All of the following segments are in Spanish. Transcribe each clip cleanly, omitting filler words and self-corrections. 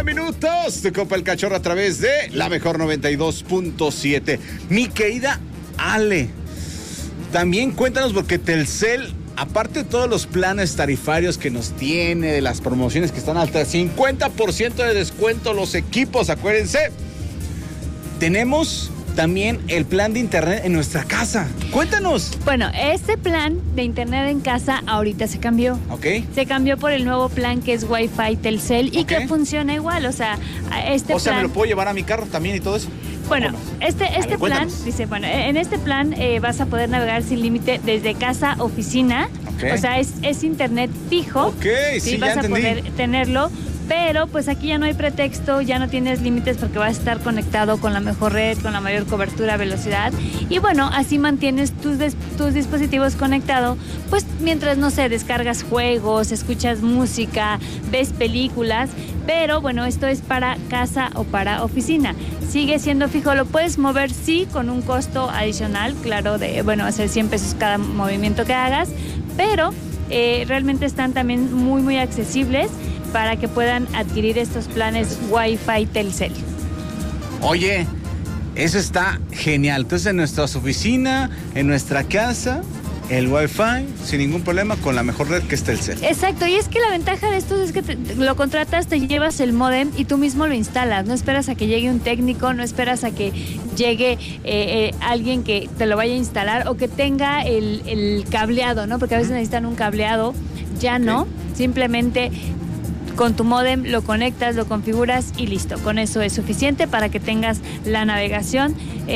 minutos. Tu Copa el Cachorro a través de la mejor 92.7. Mi querida Ale, también cuéntanos porque Telcel, aparte de todos los planes tarifarios que nos tiene, de las promociones que están hasta 50% de descuento los equipos, acuérdense, tenemos también el plan de internet en nuestra casa. Cuéntanos. Bueno, este plan de internet en casa ahorita se cambió. Ok. Se cambió por el nuevo plan que es Wi-Fi Telcel y que funciona igual. O sea, O sea, ¿me lo puedo llevar a mi carro también y todo eso? Bueno, este plan, cuéntanos. dice, bueno, en este plan vas a poder navegar sin límite desde casa, oficina. Okay. O sea, es internet fijo. Ok, sí, vas ya a entendí. poder tenerlo. Pero pues aquí ya no hay pretexto, ya no tienes límites porque vas a estar conectado con la mejor red, con la mayor cobertura, velocidad. Y bueno, así mantienes tus dispositivos conectados, pues mientras, no sé, descargas juegos, escuchas música, ves películas. Pero bueno, esto es para casa o para oficina. Sigue siendo fijo, lo puedes mover sí con un costo adicional, claro, de, bueno, hacer 100 pesos cada movimiento que hagas. Pero realmente están también muy, muy accesibles para que puedan adquirir estos planes Wi-Fi Telcel. Oye, eso está genial. Entonces, en nuestra oficina, en nuestra casa, el Wi-Fi, sin ningún problema, con la mejor red que es Telcel. Exacto, y es que la ventaja de esto es que lo contratas, te llevas el módem y tú mismo lo instalas. No esperas a que llegue un técnico, no esperas a que llegue alguien que te lo vaya a instalar o que tenga el cableado, ¿no? Porque a veces necesitan un cableado, ya no, simplemente con tu módem lo conectas, lo configuras y listo. Con eso es suficiente para que tengas la navegación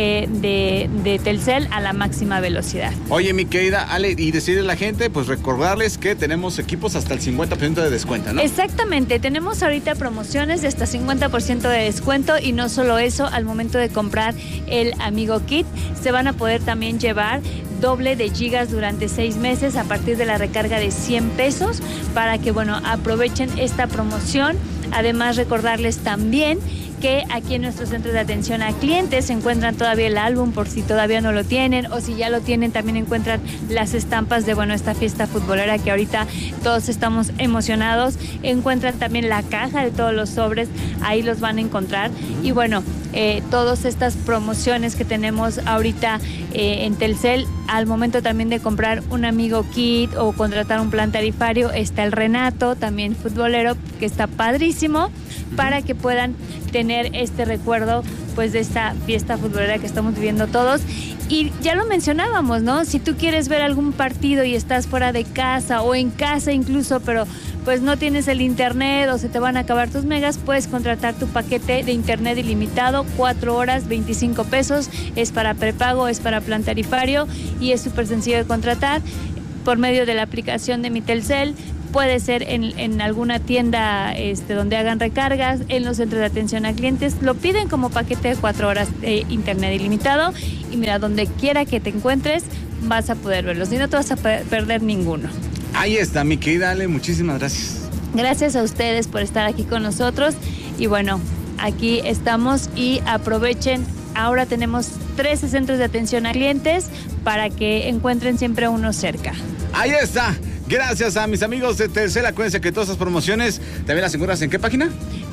de Telcel a la máxima velocidad. Oye, mi querida Ale, y decirle a la gente, pues recordarles que tenemos equipos hasta el 50% de descuento, ¿no? Exactamente, tenemos ahorita promociones de hasta 50% de descuento y no solo eso, al momento de comprar el Amigo Kit, se van a poder también llevar doble de gigas durante 6 meses a partir de la recarga de 100 pesos para que, bueno, aprovechen esta promoción. Además, recordarles también que aquí en nuestro centro de atención a clientes se encuentran todavía el álbum por si todavía no lo tienen, o si ya lo tienen también encuentran las estampas de, bueno, esta fiesta futbolera que ahorita todos estamos emocionados. Encuentran también la caja de todos los sobres, ahí los van a encontrar. Y bueno, todas estas promociones que tenemos ahorita en Telcel, al momento también de comprar un Amigo Kit o contratar un plan tarifario, está el Renato, también futbolero, que está padrísimo, para que puedan tener este recuerdo, pues, de esta fiesta futbolera que estamos viviendo todos. Y ya lo mencionábamos, ¿no? Si tú quieres ver algún partido y estás fuera de casa o en casa incluso, pero pues no tienes el internet o se te van a acabar tus megas, puedes contratar tu paquete de internet ilimitado, 4 horas, 25 pesos. Es para prepago, es para plan tarifario y es súper sencillo de contratar por medio de la aplicación de Mi Telcel. Puede ser en alguna tienda donde hagan recargas, en los centros de atención a clientes. Lo piden como paquete de 4 horas de internet ilimitado. Y mira, donde quiera que te encuentres, vas a poder verlos. Y no te vas a perder ninguno. Ahí está, mi querida Ale, muchísimas gracias. Gracias a ustedes por estar aquí con nosotros. Y bueno, aquí estamos y aprovechen. Ahora tenemos 13 centros de atención a clientes para que encuentren siempre uno cerca. Ahí está. Gracias a mis amigos de Telcel. Acuérdense que todas estas promociones también las encuentras ¿en qué página?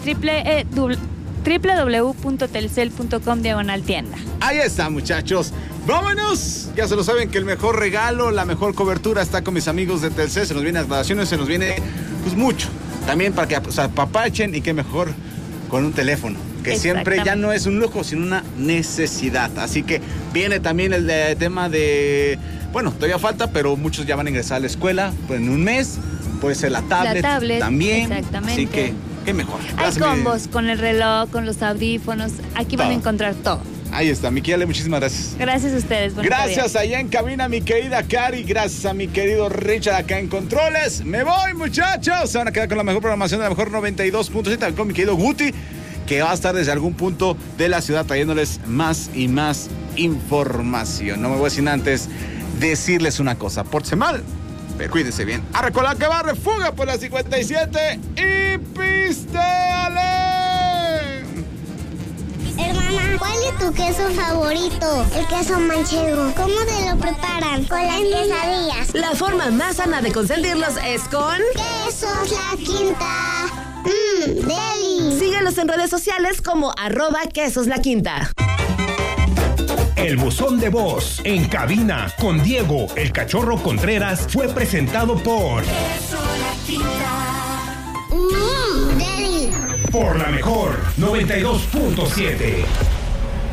www.telcel.com/tienda. Ahí está, muchachos. ¡Vámonos! Ya se lo saben que el mejor regalo, la mejor cobertura está con mis amigos de Telcel. Se nos viene a graduaciones, se nos viene pues mucho. También para que apapachen y qué mejor con un teléfono. Que siempre ya no es un lujo, sino una necesidad. Así que viene también el tema de... Bueno, todavía falta, pero muchos ya van a ingresar a la escuela. Pues en un mes puede ser la tablet también. Exactamente. Así que, qué mejor. Hay combos con el reloj, con los audífonos. Aquí van a encontrar todo. Ahí está, mi querida, muchísimas gracias. Gracias a ustedes. Gracias allá en cabina, mi querida Cari. Gracias a mi querido Richard acá en controles. Me voy, muchachos. Se van a quedar con la mejor programación de la mejor 92.7 con mi querido Guti, que va a estar desde algún punto de la ciudad trayéndoles más y más información. No me voy a decir antes decirles una cosa. Pórtense mal, pero cuídense bien. A recordar que va a refuga por la 57 y pisteale. Hermana, ¿cuál es tu queso favorito? El queso manchego. ¿Cómo te lo preparan? Con las quesadillas. La forma más sana de consentirlos es con... Quesos La Quinta. Deli. Síguelos Síguenos en redes sociales como @quesoslaquinta. El buzón de voz en cabina con Diego el Cachorro Contreras fue presentado por Daddy. por la mejor 92.7.